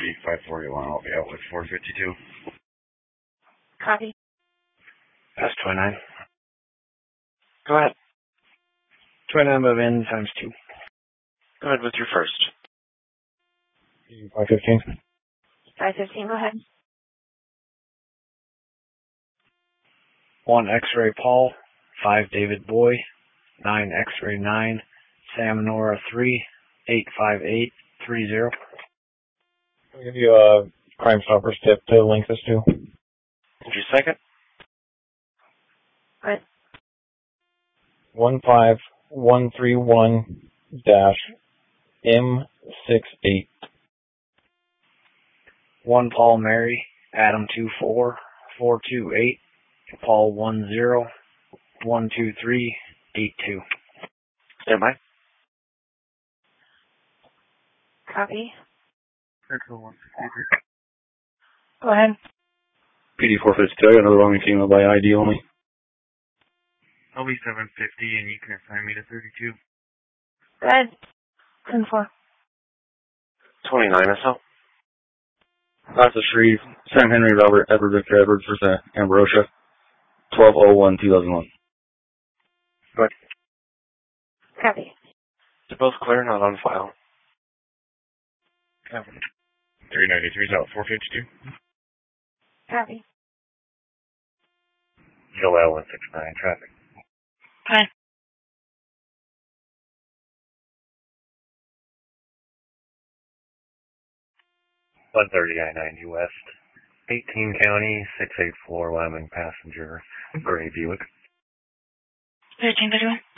Street, 541. I'll be out with 452. Copy. That's 29. Go ahead. 29 move in times 2. Go ahead with your first. 515. 515, go ahead. 1 X-ray Paul, 5 David Boy, 9 X-ray 9, Sam Nora 3, 85830. I'll give you a Crime Stoppers tip to link this to. What's your second? What? 15131-M68. 1 Paul Mary, Adam 24428, Paul 1012382. Stand by. Copy. Central Go ahead. PD 452. I got another wrong female by ID only. I'll be 750 and you can assign me to 32. Go ahead. 10-4. 29 or so. That's a Shreve. Sam Henry Robert Edward Victor Edwards for Ambrosia. 12/01/2001. Good. Copy. They're both clear, not on file. 393 is out 452. Copy. Joel 169 traffic. Hi. 130 I-90 West. 18 County, 684 Wyoming passenger, gray Buick. 1331.